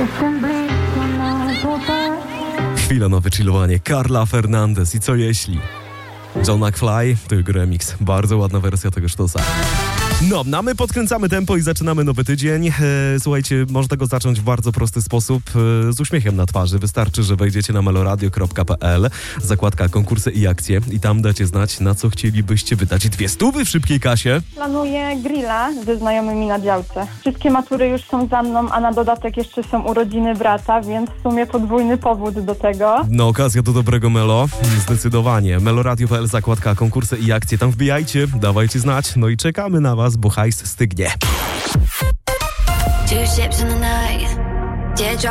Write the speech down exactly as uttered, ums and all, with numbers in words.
Chwila na wychillowanie. Carla Fernandez i co jeśli? John McFly, to jego remix. Bardzo ładna wersja tego sztosa. No, a my podkręcamy tempo i zaczynamy nowy tydzień. E, słuchajcie, można go zacząć w bardzo prosty sposób, e, z uśmiechem na twarzy. Wystarczy, że wejdziecie na meloradio kropka p l, zakładka konkursy i akcje i tam dacie znać, na co chcielibyście wydać dwie stówy w szybkiej kasie. Planuję grilla ze znajomymi na działce. Wszystkie matury już są za mną, a na dodatek jeszcze są urodziny brata, więc w sumie podwójny powód do tego. No, okazja do dobrego melo. Zdecydowanie. meloradio kropka p l, zakładka konkursy i akcje. Tam wbijajcie, dawajcie znać. No i czekamy na was, bo hajs stygnie.